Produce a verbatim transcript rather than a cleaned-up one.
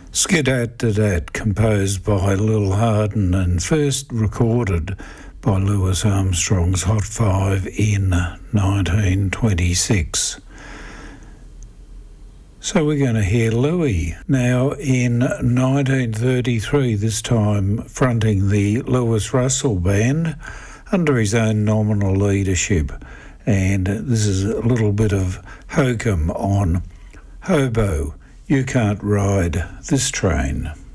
Skidat-Dadat, composed by Lil Hardin and first recorded by Louis Armstrong's Hot Five in nineteen twenty-six. So we're going to hear Louis now in nineteen thirty-three, this time fronting the Lewis Russell Band under his own nominal leadership. And this is a little bit of hokum on Hobo, You Can't Ride This Train.